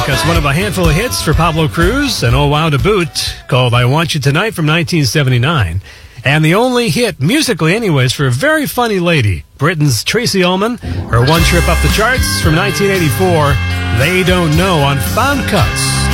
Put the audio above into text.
Cuts, one of a handful of hits for Pablo Cruz, and oh wow to boot, called I Want You Tonight from 1979. And the only hit, musically anyways, for a very funny lady, Britain's Tracy Ullman, her one trip up the charts from 1984, They Don't Know on Found Cuts.